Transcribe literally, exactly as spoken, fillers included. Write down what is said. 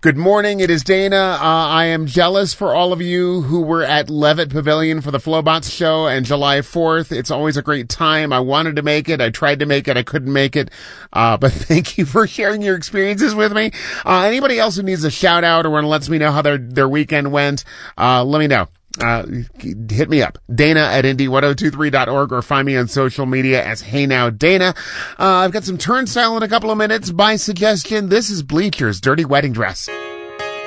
Good morning. It is Dana. Uh, I am jealous for all of you who were at Levitt Pavilion for the Flowbots show and July fourth. It's always a great time. I wanted to make it. I tried to make it. I couldn't make it. Uh, but thank you for sharing your experiences with me. Uh, anybody else who needs a shout out or lets me know how their, their weekend went, uh, let me know. Uh, hit me up, Dana at Indy ten twenty-three dot org, or find me on social media as Hey Now Dana. Uh, I've got some Turnstile in a couple of minutes. By suggestion, this is Bleacher's Dirty Wedding Dress.